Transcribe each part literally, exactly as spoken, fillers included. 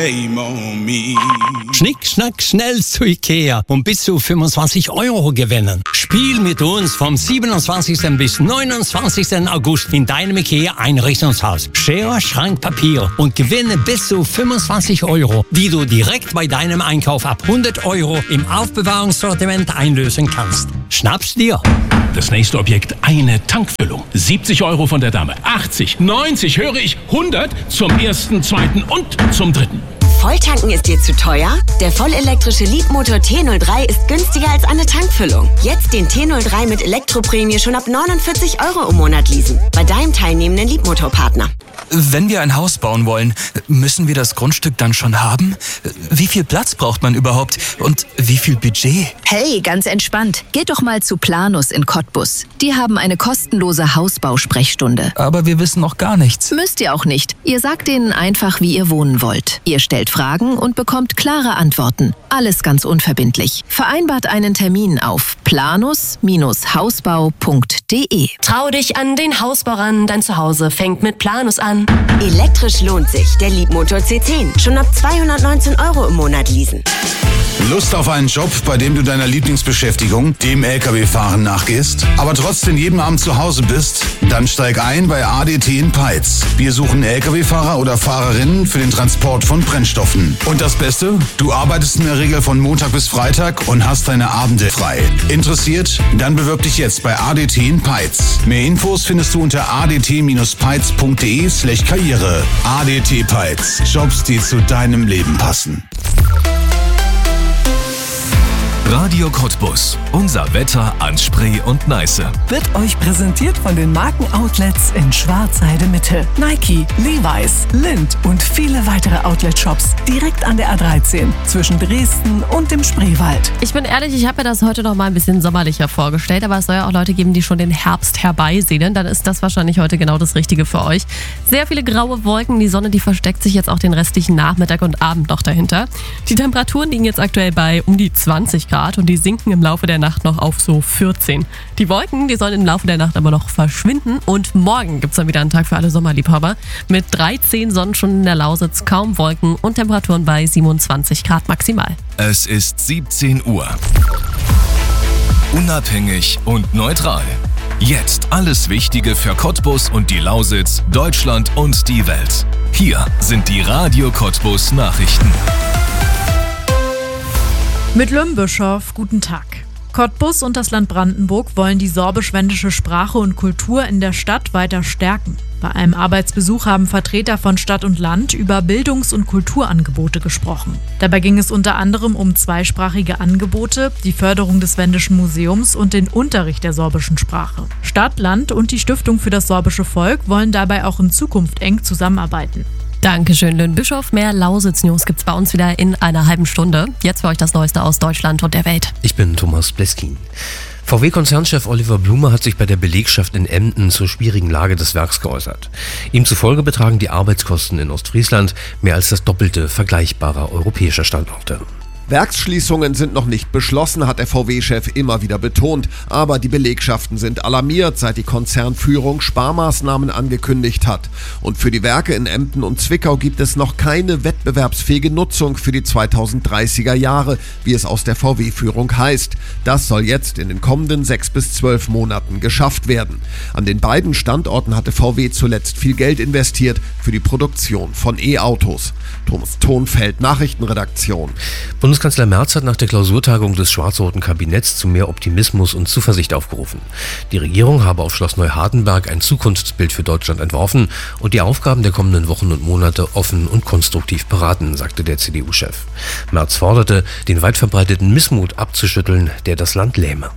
Schnick, schnack, schnell zu Ikea und bis zu fünfundzwanzig Euro gewinnen. Spiel mit uns vom siebenundzwanzigsten bis neunundzwanzigsten August in deinem Ikea Einrichtungshaus. Schere, Schrank, Papier und gewinne bis zu fünfundzwanzig Euro, die du direkt bei deinem Einkauf ab hundert Euro im Aufbewahrungssortiment einlösen kannst. Schnapp's dir! Das nächste Objekt, eine Tankfüllung. siebzig Euro von der Dame. achtzig, neunzig, höre ich, hundert zum ersten, zweiten und zum dritten. Volltanken ist dir zu teuer? Der vollelektrische Leapmotor T null drei ist günstiger als eine Tankfüllung. Jetzt den T null drei mit Elektroprämie schon ab neunundvierzig Euro im Monat leasen. Bei deinem teilnehmenden Leapmotor-Partner. Wenn wir ein Haus bauen wollen, müssen wir das Grundstück dann schon haben? Wie viel Platz braucht man überhaupt? Und wie viel Budget? Hey, ganz entspannt. Geht doch mal zu Planus in Cottbus. Die haben eine kostenlose Hausbausprechstunde. Aber wir wissen noch gar nichts. Müsst ihr auch nicht. Ihr sagt denen einfach, wie ihr wohnen wollt. Ihr stellt Fragen und bekommt klare Antworten. Alles ganz unverbindlich. Vereinbart einen Termin auf planus Hausbau punkt de. Trau dich an den Hausbau ran, dein Zuhause fängt mit Planus an. Elektrisch lohnt sich. Der Leapmotor C zehn. Schon ab zweihundertneunzehn Euro im Monat leasen. Lust auf einen Job, bei dem du deiner Lieblingsbeschäftigung, dem L K W-Fahren, nachgehst, aber trotzdem jeden Abend zu Hause bist? Dann steig ein bei A D T in Peitz. Wir suchen L K W-Fahrer oder Fahrerinnen für den Transport von Brennstoffen. Und das Beste? Du arbeitest in der Regel von Montag bis Freitag und hast deine Abende frei. Interessiert? Dann bewirb dich jetzt bei A D T in Peitz. Mehr Infos findest du unter a d t peitz punkt de slash karriere. A D T Peitz. Jobs, die zu deinem Leben passen. Radio Cottbus. Unser Wetter an Spree und Neiße. Wird euch präsentiert von den Markenoutlets in Schwarzheide Mitte. Nike, Levi's, Lindt und viele weitere Outlet-Shops direkt an der A dreizehn zwischen Dresden und dem Spreewald. Ich bin ehrlich, ich habe mir das heute noch mal ein bisschen sommerlicher vorgestellt, aber es soll ja auch Leute geben, die schon den Herbst herbeisehnen. Dann ist das wahrscheinlich heute genau das Richtige für euch. Sehr viele graue Wolken, die Sonne, die versteckt sich jetzt auch den restlichen Nachmittag und Abend noch dahinter. Die Temperaturen liegen jetzt aktuell bei um die zwanzig Grad. Und die sinken im Laufe der Nacht noch auf so vierzehn. Die Wolken, die sollen im Laufe der Nacht aber noch verschwinden und morgen gibt es dann wieder einen Tag für alle Sommerliebhaber mit dreizehn Sonnenstunden in der Lausitz, kaum Wolken und Temperaturen bei siebenundzwanzig Grad maximal. Es ist siebzehn Uhr. Unabhängig und neutral. Jetzt alles Wichtige für Cottbus und die Lausitz, Deutschland und die Welt. Hier sind die Radio Cottbus Nachrichten. Mit Lümbischow, guten Tag. Cottbus und das Land Brandenburg wollen die sorbisch-wendische Sprache und Kultur in der Stadt weiter stärken. Bei einem Arbeitsbesuch haben Vertreter von Stadt und Land über Bildungs- und Kulturangebote gesprochen. Dabei ging es unter anderem um zweisprachige Angebote, die Förderung des Wendischen Museums und den Unterricht der sorbischen Sprache. Stadt, Land und die Stiftung für das sorbische Volk wollen dabei auch in Zukunft eng zusammenarbeiten. Dankeschön, Lümbischow. Mehr Lausitz-News gibt's bei uns wieder in einer halben Stunde. Jetzt für euch das Neueste aus Deutschland und der Welt. Ich bin Thomas Bleskin. V W-Konzernchef Oliver Blume hat sich bei der Belegschaft in Emden zur schwierigen Lage des Werks geäußert. Ihm zufolge betragen die Arbeitskosten in Ostfriesland mehr als das Doppelte vergleichbarer europäischer Standorte. Werksschließungen sind noch nicht beschlossen, hat der V W-Chef immer wieder betont. Aber die Belegschaften sind alarmiert, seit die Konzernführung Sparmaßnahmen angekündigt hat. Und für die Werke in Emden und Zwickau gibt es noch keine wettbewerbsfähige Nutzung für die zweitausenddreißiger Jahre, wie es aus der V W-Führung heißt. Das soll jetzt in den kommenden sechs bis zwölf Monaten geschafft werden. An den beiden Standorten hatte V W zuletzt viel Geld investiert für die Produktion von E-Autos. Thomas Thonfeld, Nachrichtenredaktion. Bundeskanzler Merz hat nach der Klausurtagung des schwarz-roten Kabinetts zu mehr Optimismus und Zuversicht aufgerufen. Die Regierung habe auf Schloss Neuhardenberg ein Zukunftsbild für Deutschland entworfen und die Aufgaben der kommenden Wochen und Monate offen und konstruktiv beraten, sagte der C D U-Chef. Merz forderte, den weit verbreiteten Missmut abzuschütteln, der das Land lähme.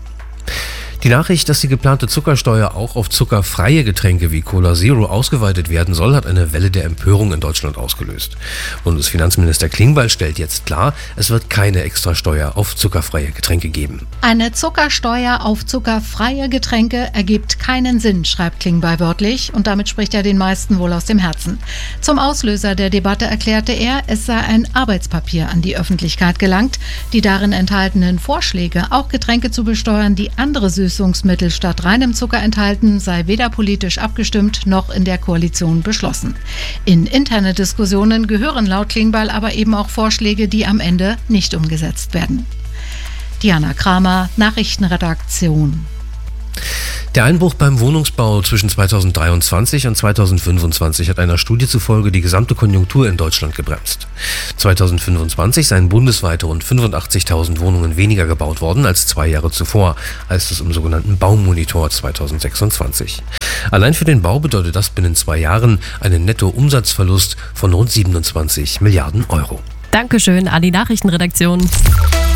Die Nachricht, dass die geplante Zuckersteuer auch auf zuckerfreie Getränke wie Cola Zero ausgeweitet werden soll, hat eine Welle der Empörung in Deutschland ausgelöst. Bundesfinanzminister Klingbeil stellt jetzt klar, es wird keine Extrasteuer auf zuckerfreie Getränke geben. Eine Zuckersteuer auf zuckerfreie Getränke ergibt keinen Sinn, schreibt Klingbeil wörtlich, und damit spricht er den meisten wohl aus dem Herzen. Zum Auslöser der Debatte erklärte er, es sei ein Arbeitspapier an die Öffentlichkeit gelangt. Die darin enthaltenen Vorschläge, auch Getränke zu besteuern, die andere Süßigkeiten Süßungsmittel statt reinem Zucker enthalten, sei weder politisch abgestimmt noch in der Koalition beschlossen. In interne Diskussionen gehören laut Klingbeil aber eben auch Vorschläge, die am Ende nicht umgesetzt werden. Diana Kramer, Nachrichtenredaktion. Der Einbruch beim Wohnungsbau zwischen zweitausenddreiundzwanzig und zweitausendfünfundzwanzig hat einer Studie zufolge die gesamte Konjunktur in Deutschland gebremst. zweitausendfünfundzwanzig seien bundesweit rund fünfundachtzigtausend Wohnungen weniger gebaut worden als zwei Jahre zuvor, heißt es im sogenannten Baumonitor zweitausendsechsundzwanzig. Allein für den Bau bedeutet das binnen zwei Jahren einen Nettoumsatzverlust von rund siebenundzwanzig Milliarden Euro. Dankeschön an die Nachrichtenredaktion.